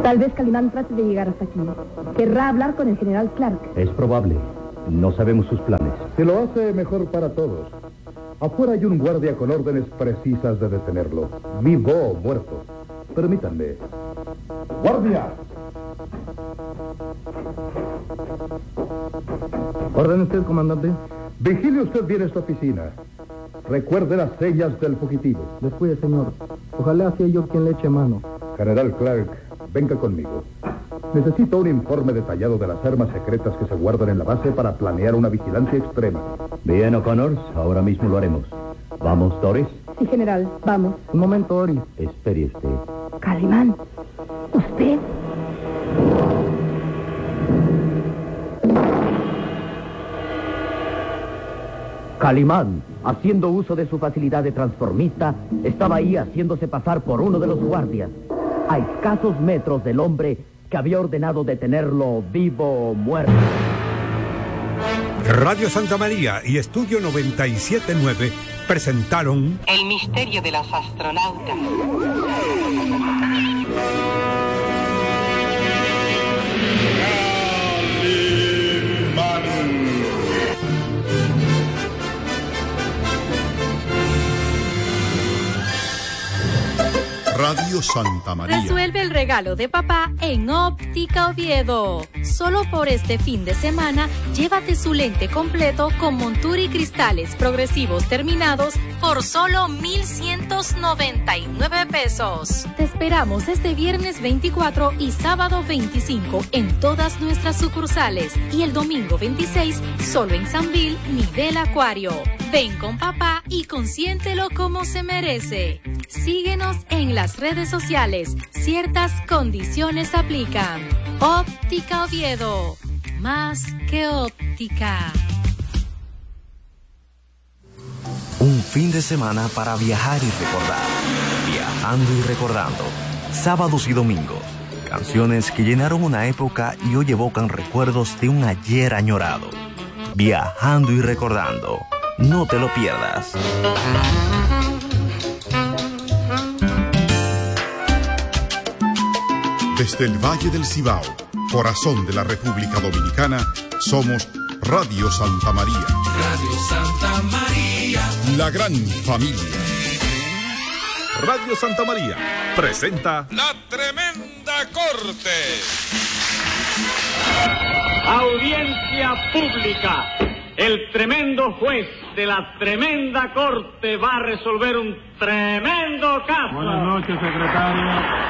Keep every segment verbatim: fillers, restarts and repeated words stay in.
Tal vez Calimán trate de llegar hasta aquí. Querrá hablar con el general Clark. Es probable. No sabemos sus planes. Se lo hace mejor para todos. Afuera hay un guardia con órdenes precisas de detenerlo, vivo o muerto. Permítanme. ¡Guardia! ¿Orden usted, comandante? Vigile usted bien esta oficina. Recuerde las señas del fugitivo. Descuide, señor. Ojalá sea yo quien le eche mano. General Clark, venga conmigo. Necesito un informe detallado de las armas secretas que se guardan en la base para planear una vigilancia extrema. Bien, O'Connor, ahora mismo lo haremos. ¿Vamos, Doris? Sí, general, vamos. Un momento, Doris. Espere usted. Calimán, ¿usted? Calimán, haciendo uso de su facilidad de transformista, estaba ahí haciéndose pasar por uno de los guardias, a escasos metros del hombre que había ordenado detenerlo vivo o muerto. Radio Santa María y Estudio noventa y siete punto nueve presentaron El misterio de los astronautas. Radio Santa María. Resuelve el regalo de papá en Óptica Oviedo. Solo por este fin de semana, llévate su lente completo con montura y cristales progresivos terminados por solo mil ciento noventa y nueve pesos. Te esperamos este viernes veinticuatro y sábado veinticinco en todas nuestras sucursales y el domingo veintiséis solo en Sanville, nivel Acuario. Ven con papá y consiéntelo como se merece. Síguenos en las redes sociales. Ciertas condiciones aplican. Óptica Oviedo. Más que óptica. Un fin de semana para viajar y recordar. Viajando y recordando. Sábados y domingos. Canciones que llenaron una época y hoy evocan recuerdos de un ayer añorado. Viajando y recordando. No te lo pierdas. Desde el Valle del Cibao, corazón de la República Dominicana, somos Radio Santa María. Radio Santa María. La gran familia. Radio Santa María presenta La Tremenda Corte. Audiencia pública. El tremendo juez de la tremenda corte va a resolver un tremendo caso. Buenas noches, secretario.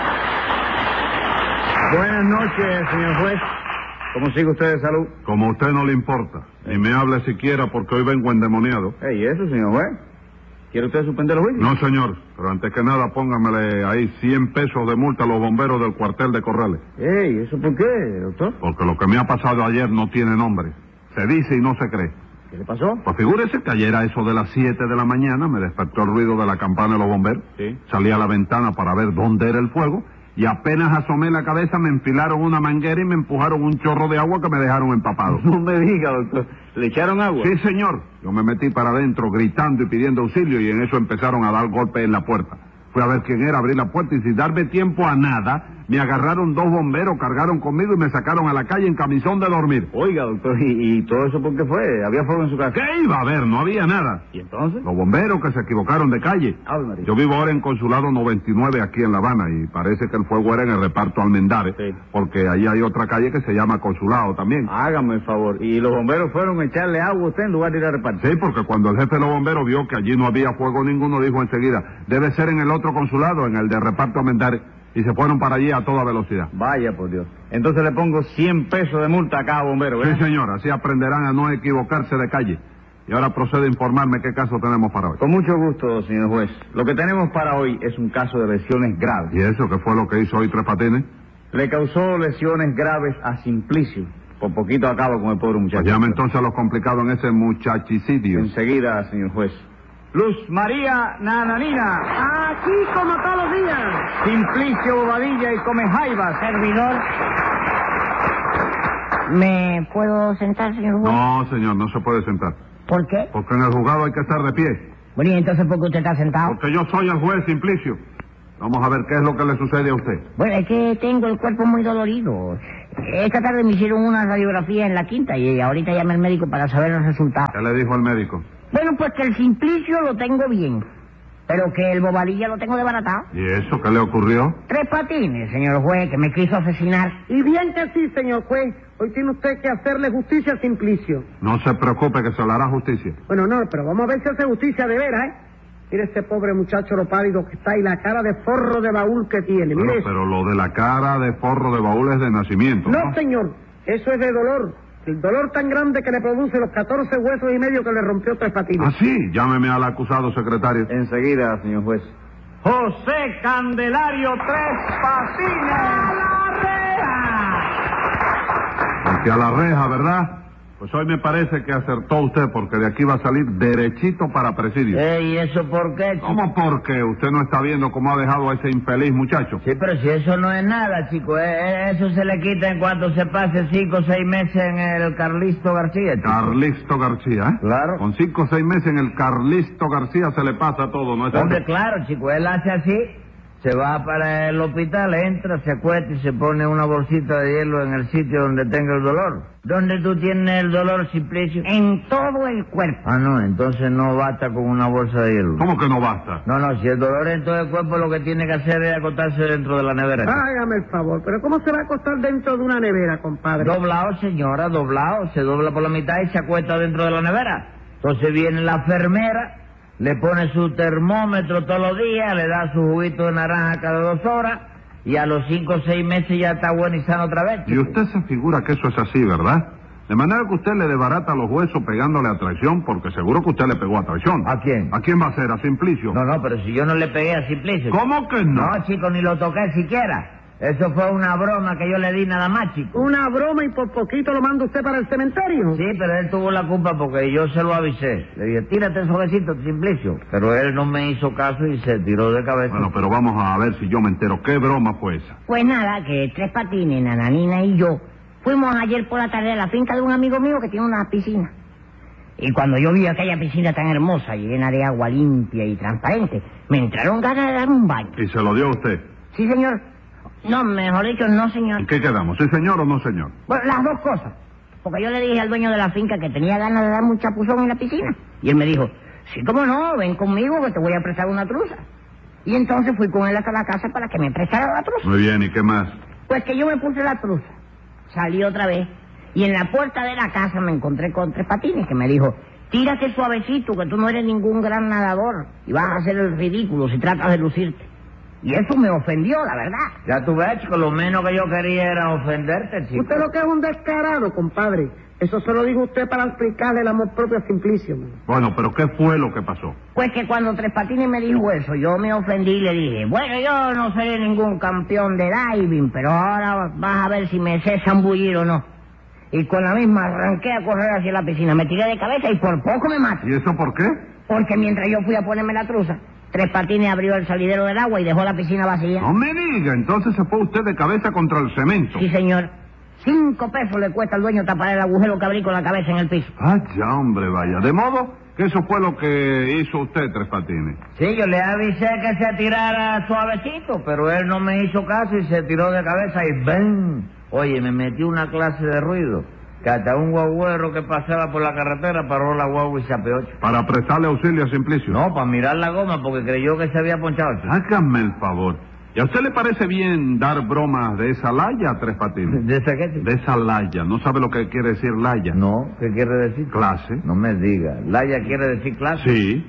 Buenas noches, señor juez. ¿Cómo sigue usted de salud? Como a usted no le importa, ni me hable siquiera porque hoy vengo endemoniado. ¿Y eso, señor juez? ¿Quiere usted suspender el juicio? No, señor, pero antes que nada póngamele ahí cien pesos de multa a los bomberos del cuartel de Corrales. Ey, ¿eso por qué, doctor? Porque lo que me ha pasado ayer no tiene nombre. Se dice y no se cree. ¿Qué le pasó? Pues figúrese que ayer a eso de las siete de la mañana me despertó el ruido de la campana de los bomberos. Sí. Salí a la ventana para ver dónde era el fuego y apenas asomé la cabeza me enfilaron una manguera y me empujaron un chorro de agua que me dejaron empapado. No me diga, doctor. ¿Le echaron agua? Sí, señor. Yo me metí para adentro gritando y pidiendo auxilio y en eso empezaron a dar golpes en la puerta. Fui a ver quién era, abrí la puerta y sin darme tiempo a nada, me agarraron dos bomberos, cargaron conmigo y me sacaron a la calle en camisón de dormir. Oiga, doctor, ¿y, y todo eso por qué fue? ¿Había fuego en su casa? ¿Qué iba a haber? No había nada. ¿Y entonces? Los bomberos que se equivocaron de calle. Ave María. Yo vivo ahora en Consulado noventa y nueve aquí en La Habana y parece que el fuego era en el reparto Almendares, sí. Porque ahí hay otra calle que se llama Consulado también. Hágame el favor. ¿Y los bomberos fueron a echarle agua a usted en lugar de ir a repartir? Sí, porque cuando el jefe de los bomberos vio que allí no había fuego ninguno, dijo enseguida, debe ser en el otro consulado, en el de reparto Almendares, y se fueron para allí a toda velocidad. Vaya, por Dios. Entonces le pongo cien pesos de multa a cada bombero, ¿verdad? Sí, señor, así aprenderán a no equivocarse de calle. Y ahora procede a informarme qué caso tenemos para hoy. Con mucho gusto, señor juez. Lo que tenemos para hoy es un caso de lesiones graves. ¿Y eso qué fue lo que hizo hoy Tres Patines? Le causó lesiones graves a Simplicio. Por poquito acabo con el pobre muchacho. Pues llame entonces a los complicados en ese muchachicidio. Enseguida, señor juez. Luz María Nananina. Aquí como todos los días. Simplicio Bobadilla y Comejaivas. Servidor. ¿Me puedo sentar, señor juez? No, señor, no se puede sentar. ¿Por qué? Porque en el juzgado hay que estar de pie. Bueno, ¿y entonces por qué usted está sentado? Porque yo soy el juez Simplicio. Vamos a ver qué es lo que le sucede a usted. Bueno, es que tengo el cuerpo muy dolorido. Esta tarde me hicieron una radiografía en la quinta y ahorita llamé al médico para saber los resultados. ¿Qué le dijo el médico? Bueno, pues que el Simplicio lo tengo bien, pero que el Bobadilla lo tengo desbaratado. ¿Y eso qué le ocurrió? Tres Patines, señor juez, que me quiso asesinar. Y bien que sí, señor juez. Hoy tiene usted que hacerle justicia a Simplicio. No se preocupe, que se le hará justicia. Bueno, no, pero vamos a ver si hace justicia de veras, ¿eh? Mire ese pobre muchacho, lo pálido que está y la cara de forro de baúl que tiene. Mire Bueno, eso. pero lo de la cara de forro de baúl es de nacimiento, ¿no? No, señor, eso es de dolor. El dolor tan grande que le produce los catorce huesos y medio que le rompió Tres Patines. Ah, sí, llámeme al acusado, secretario. Enseguida, señor juez. José Candelario Tres Patines. ¡A la reja! Que a la reja, ¿verdad? Pues hoy me parece que acertó usted, porque de aquí va a salir derechito para presidio. Eh, ¿y eso por qué, chico? ¿Cómo por qué? ¿Usted no está viendo cómo ha dejado a ese infeliz muchacho? Sí, pero si eso no es nada, chico. Eh, eso se le quita en cuanto se pase cinco o seis meses en el Carlisto García, chico. Carlisto García, ¿eh? Claro. Con cinco o seis meses en el Carlisto García se le pasa todo, ¿no es Hombre, cierto? claro, chico. Él hace así, se va para el hospital, entra, se acuesta y se pone una bolsita de hielo en el sitio donde tenga el dolor. ¿Dónde tú tienes el dolor, Simplicio? En todo el cuerpo. Ah, no, entonces no basta con una bolsa de hielo. ¿Cómo que no basta? No, no, si el dolor en todo el cuerpo lo que tiene que hacer es acostarse dentro de la nevera. chico. Hágame el favor, pero ¿cómo se va a acostar dentro de una nevera, compadre? Doblado, señora, doblado. Se dobla por la mitad y se acuesta dentro de la nevera. Entonces viene la enfermera, le pone su termómetro todos los días, le da su juguito de naranja cada dos horas, y a los cinco o seis meses ya está bueno y sano otra vez. Y usted se figura que eso es así, ¿verdad? De manera que usted le desbarata los huesos pegándole a traición, porque seguro que usted le pegó a traición. ¿A quién? ¿A quién va a ser? ¿A Simplicio? No, no, pero si yo no le pegué a Simplicio. ¿Cómo que no? No, chico, ni lo toqué siquiera. Eso fue una broma que yo le di nada más, chico. Una broma y por poquito lo manda usted para el cementerio. Sí, pero él tuvo la culpa porque yo se lo avisé. Le dije, tírate suavecito, Simplicio. Pero él no me hizo caso y se tiró de cabeza. Bueno, pero vamos a ver si yo me entero. ¿Qué broma fue esa? Pues nada, que Tres Patines, Nananina y yo fuimos ayer por la tarde a la finca de un amigo mío que tiene una piscina. Y cuando yo vi aquella piscina tan hermosa, llena de agua limpia y transparente, me entraron ganas de dar un baño. ¿Y se lo dio a usted? Sí, señor. No, mejor dicho, no, señor. ¿En qué quedamos? ¿Sí, señor o no, señor? Bueno, las dos cosas. Porque yo le dije al dueño de la finca que tenía ganas de darme un chapuzón en la piscina. Y él me dijo, sí, cómo no, ven conmigo que te voy a prestar una truza. Y entonces fui con él hasta la casa para que me prestara la truza. Muy bien, ¿y qué más? Pues que yo me puse la truza, salí otra vez, y en la puerta de la casa me encontré con Tres Patines, que me dijo, tírate suavecito, que tú no eres ningún gran nadador, y vas a hacer el ridículo si tratas de lucirte. Y eso me ofendió, la verdad. Ya tú ves, chico, lo menos que yo quería era ofenderte, chico. Usted lo que es un descarado, compadre. Eso se lo dijo usted para explicarle el amor propio a Simplicio. Man. Bueno, pero ¿qué fue lo que pasó? Pues que cuando Tres Patines me dijo eso, yo me ofendí y le dije, bueno, yo no seré ningún campeón de diving, pero ahora vas a ver si me sé zambullir o no. Y con la misma arranqué a correr hacia la piscina, me tiré de cabeza y por poco me mato. ¿Y eso por qué? Porque mientras yo fui a ponerme la truza, Tres Patines abrió el salidero del agua y dejó la piscina vacía. No me diga, entonces se fue usted de cabeza contra el cemento. Sí, señor. Cinco pesos le cuesta al dueño tapar el agujero que abrí con la cabeza en el piso. Ah, ya, hombre, vaya. De modo que eso fue lo que hizo usted, Tres Patines. Sí, yo le avisé que se tirara suavecito, pero él no me hizo caso y se tiró de cabeza y ¡ven! Oye, me metió una clase de ruido, que hasta un guagüero que pasaba por la carretera paró la guagua y se apeó. ¿Para prestarle auxilio a Simplicio? No, para mirar la goma, porque creyó que se había ponchado. Hágame el favor. ¿Y a usted le parece bien dar bromas de esa laya, Tres Patines? ¿De esa qué? De esa laya. ¿No sabe lo que quiere decir laya? No, ¿qué quiere decir? Clase. No me diga. ¿Laya quiere decir clase? Sí.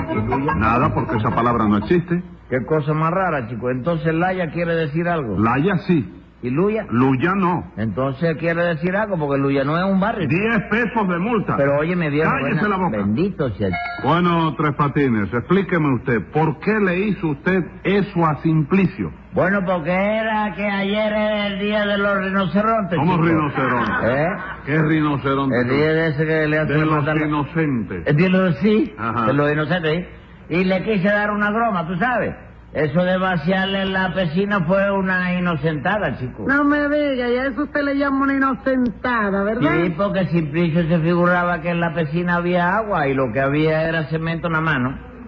Nada, porque esa palabra no existe. Qué cosa más rara, chico. Entonces laya quiere decir algo. Laya sí. ¿Y Luya? Luya no. Entonces quiere decir algo, porque Luya no es un barrio. Diez pesos de multa. Pero oye, me viejo. Cállese la boca. Bendito sea. Bueno, Tres Patines, explíqueme usted, ¿por qué le hizo usted eso a Simplicio? Bueno, porque era que ayer era el día de los rinocerontes. ¿Cómo chico? rinocerontes? ¿Eh? ¿Qué rinoceronte? El día de ese que le hace De los matar la- inocentes. El día de los sí, Ajá. de los inocentes, ¿sí? Y le quise dar una broma, tú sabes. Eso de vaciarle la piscina fue una inocentada, chico. No me diga, y a eso usted le llama una inocentada, ¿verdad? Sí, porque Simplicio se figuraba que en la piscina había agua y lo que había era cemento en la mano.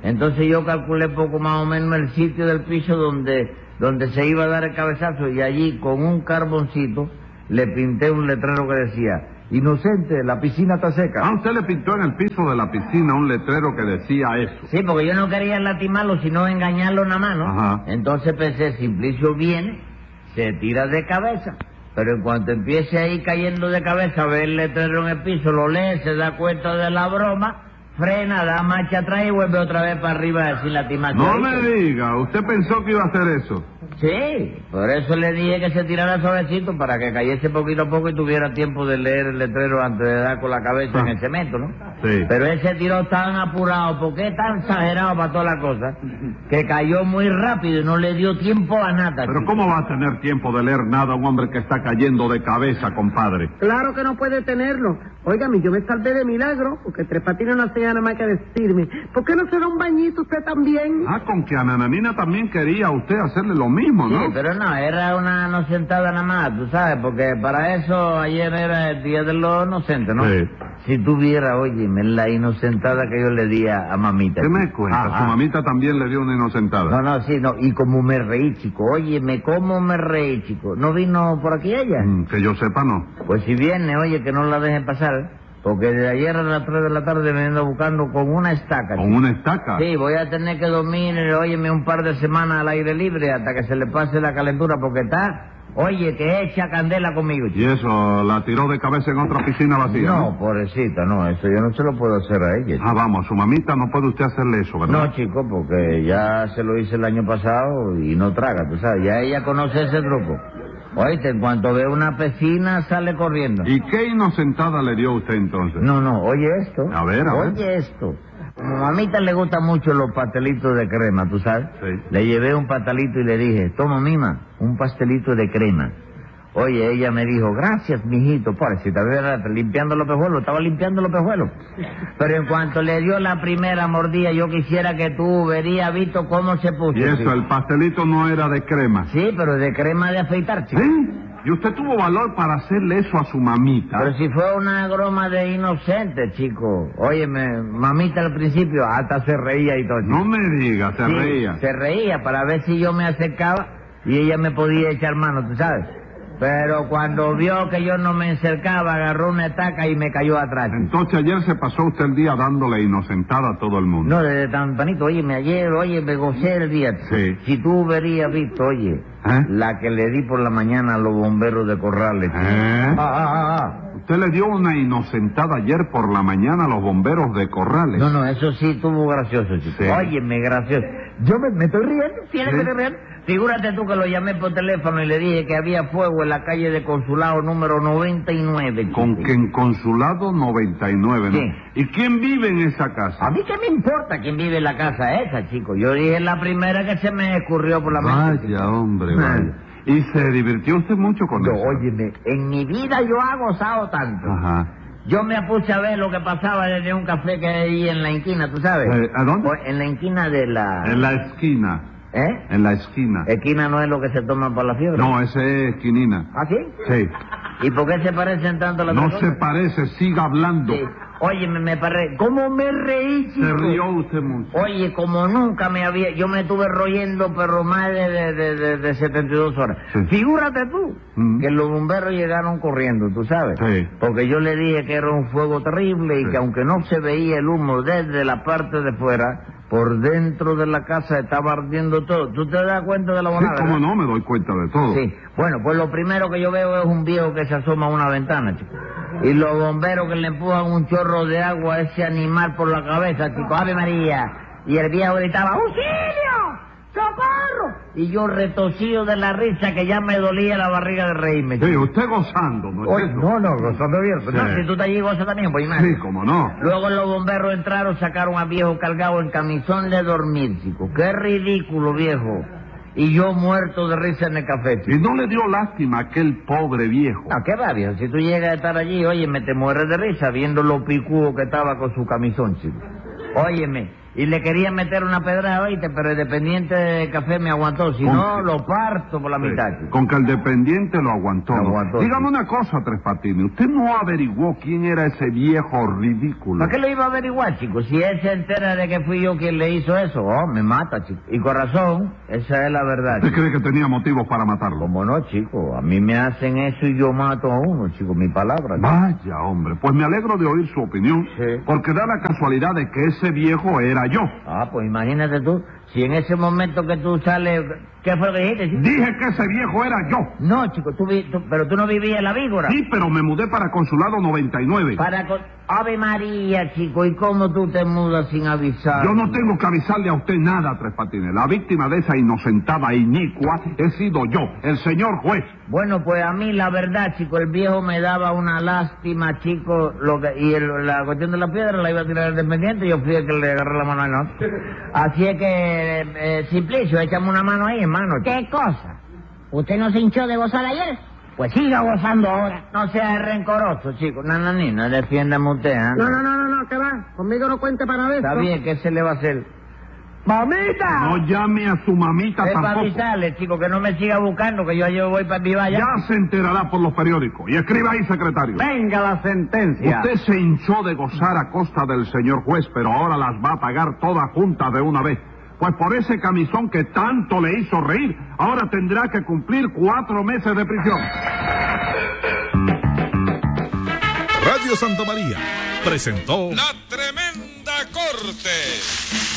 Entonces yo calculé poco más o menos el sitio del piso donde, donde se iba a dar el cabezazo y allí con un carboncito le pinté un letrero que decía: inocente, la piscina está seca. Ah, usted le pintó en el piso de la piscina un letrero que decía eso. Sí, porque yo no quería lastimarlo, sino engañarlo nada más, ¿no? Ajá. Entonces pensé, Simplicio viene, se tira de cabeza, pero en cuanto empiece ahí cayendo de cabeza, ve el letrero en el piso, lo lee, se da cuenta de la broma, frena, da marcha atrás y vuelve otra vez para arriba sin lastimar. No me diga, ¿usted pensó que iba a hacer eso? Sí, por eso le dije que se tirara suavecito para que cayese poquito a poco y tuviera tiempo de leer el letrero antes de dar con la cabeza ah. en el cemento, ¿no? Sí. Pero ese tiró tan apurado, porque es tan exagerado para todas las cosas, que cayó muy rápido y no le dio tiempo a nada. Pero chico. ¿cómo va a tener tiempo de leer nada a un hombre que está cayendo de cabeza, compadre? Claro que no puede tenerlo. Óigame, yo me salvé de milagro, porque Tres Patines no hacía nada más que decirme: ¿por qué no se da un bañito usted también? Ah, con que a Nananina también quería usted hacerle lo mismo, ¿no? Sí, pero no, era una no sentada nada más, tú sabes, porque para eso ayer era el día de los inocentes, ¿no? Sí. Si tú vieras, óyeme, la inocentada que yo le di a, a mamita. ¿Qué me cuenta? Ah, Su ah. mamita también le dio una inocentada. No, no, sí, no, y como me reí, chico, óyeme, cómo me reí, chico. ¿No vino por aquí ella? Mm, que yo sepa, no. Pues si viene, oye, que no la dejen pasar, porque de ayer a las tres de la tarde me ando buscando con una estaca. ¿Con chico. una estaca? Sí, voy a tener que dormir, óyeme, un par de semanas al aire libre hasta que se le pase la calentura, porque está, oye, que echa candela conmigo, chico. ¿Y eso, la tiró de cabeza en otra piscina vacía? No, No, pobrecita, no, eso yo no se lo puedo hacer a ella. Ah, vamos, a su mamita no puede usted hacerle eso, ¿verdad? No, chico, porque ya se lo hice el año pasado y no traga, tú sabes, ya ella conoce ese truco. Oíste, en cuanto ve una piscina, sale corriendo. ¿Y qué inocentada le dio usted entonces? No, no, oye esto. A ver, a ver. Oye esto. Como a mamita le gustan mucho los pastelitos de crema, ¿tú sabes? Sí. Le llevé un pastelito y le dije: toma, mima, un pastelito de crema. Oye, ella me dijo: gracias, mijito. Pobrecita, ¿verdad? Limpiando los pejuelos, estaba limpiando los pejuelos. Pero en cuanto le dio la primera mordida, yo quisiera que tú hubieras visto cómo se puso. Y eso, chico. el pastelito no era de crema. Sí, pero de crema de afeitar, chico. ¿Eh? ¿Y usted tuvo valor para hacerle eso a su mamita? Pero si fue una broma de inocente, chico. Óyeme, mamita al principio hasta se reía y todo. Chico. No me diga, se Sí, reía. Se reía para ver si yo me acercaba y ella me podía echar mano, ¿tú sabes? Pero cuando vio que yo no me acercaba, agarró una estaca y me cayó atrás. Entonces ayer se pasó usted el día dándole inocentada a todo el mundo. No, desde tan panito, oye, ayer, oye, me gocé el día. Sí. Si tú hubieras visto, oye, ¿Eh? la que le di por la mañana a los bomberos de Corrales. chico. ¿Eh? Ah, ah, ah. Usted le dio una inocentada ayer por la mañana a los bomberos de Corrales. No, no, eso sí estuvo gracioso, chico. Sí. Óyeme, gracioso. Yo me, me estoy riendo, ¿tienes Sí. que te riendo? Figúrate tú que lo llamé por teléfono y le dije que había fuego en la calle de Consulado número noventa y nueve. chico. Con que en Consulado noventa y nueve, ¿no? Sí. ¿Y quién vive en esa casa? A mí qué me importa quién vive en la casa esa, chico. Yo dije la primera que se me escurrió por la mente. Vaya, hombre, Ah. vaya. ¿Y se divirtió usted mucho con Yo, eso? óyeme, en mi vida yo he gozado tanto. Ajá. Yo me puse a ver lo que pasaba desde un café que hay ahí en la esquina, ¿tú sabes? Eh, ¿a dónde? O en la esquina de la... En la esquina. ¿Eh? En la esquina. Esquina no es lo que se toma para la fiebre. No, ese es esquinina. ¿Ah, sí? Sí. ¿Y por qué se parecen tanto las No dos se cosas? parece, siga hablando. Sí. Oye, me, me paré. ¿Cómo me reí, chico? Se rió usted mucho. Oye, como nunca me había... Yo me estuve royendo, pero más de, de, de, de, de setenta y dos horas. Sí. Figúrate tú, Mm. que los bomberos llegaron corriendo, ¿tú sabes? Sí. Porque yo le dije que era un fuego terrible y Sí. que aunque no se veía el humo desde la parte de fuera, por dentro de la casa estaba ardiendo todo. ¿Tú te das cuenta de la Sí, bonada? cómo verdad? no, me doy cuenta de todo. Sí. Bueno, pues lo primero que yo veo es un viejo que se asoma a una ventana, chico. Y los bomberos que le empujan un chorro de agua a ese animal por la cabeza, chico. ¡Ave María! Y el viejo gritaba: ¡auxilio! ¡Socorro! Y yo retocido de la risa que ya me dolía la barriga de reírme. Sí, usted gozando, ¿no es Oye, eso? no, no, gozando bien. Sí. No, si tú estás allí, goza también, pues imagínate. Sí, cómo no. Luego los bomberos entraron, sacaron a viejo cargado en camisón de dormir, chico. ¡Qué ridículo, viejo! Y yo muerto de risa en el café, chico. ¿Y no le dio lástima a aquel pobre viejo? No, qué va, viejo. Si tú llegas a estar allí, oye, me te mueres de risa viendo lo picudo que estaba con su camisón, chico. Óyeme, y le quería meter una pedrada, oíste, pero el dependiente de café me aguantó. Si no, lo parto por la Sí, mitad, chico. Con que el dependiente lo aguantó. Lo ¿no? aguantó, Dígame sí. una cosa, Tres Patines. ¿Usted no averiguó quién era ese viejo ridículo? ¿Para qué lo iba a averiguar, chico? Si él se entera de que fui yo quien le hizo eso, oh, me mata, chico. Y con razón, esa es la verdad. ¿Usted chico. cree que tenía motivos para matarlo? ¿Cómo no, chico? A mí me hacen eso y yo mato a uno, chico, mi palabra. chico. Vaya, hombre, pues me alegro de oír su opinión, Sí. porque da la casualidad de que ese viejo era yo. Ah, pues imagínate tú, si en ese momento que tú sales... ¿Qué fue lo que dijiste, chico? Dije que ese viejo era yo. No, chico, tú, vi- tú- pero tú no vivías en la víbora. Sí, pero me mudé para Consulado noventa y nueve. Para con... Ave María, chico, ¿y cómo tú te mudas sin avisar? Yo no tengo que avisarle a usted nada, Tres Patines. La víctima de esa inocentada inicua he sido yo, el señor juez. Bueno, pues a mí la verdad, chico, el viejo me daba una lástima, chico, lo que, y el- la cuestión de la piedra la iba a tirar el dependiente y yo fui el que le agarré la mano al otro. Así es que, eh, Simplicio, échame una mano ahí, hermano. ¿Qué cosa? ¿Usted no se hinchó de gozar ayer? Pues siga gozando ahora. No seas rencoroso, chico. Nananina, defiéndame usted, ¿eh? No, no, no, no, no, ¿qué va? Conmigo no cuente para eso. Está bien, ¿qué se le va a hacer? ¡Mamita! No llame a su mamita Es para tampoco. avisarle, chico, que no me siga buscando, que yo, yo voy para mi valla. Ya se enterará por los periódicos. Y escriba ahí, secretario. Venga la sentencia. Usted se hinchó de gozar a costa del señor juez, pero ahora las va a pagar todas juntas de una vez. Pues por ese camisón que tanto le hizo reír, ahora tendrá que cumplir cuatro meses de prisión. Radio Santa María presentó La Tremenda Corte.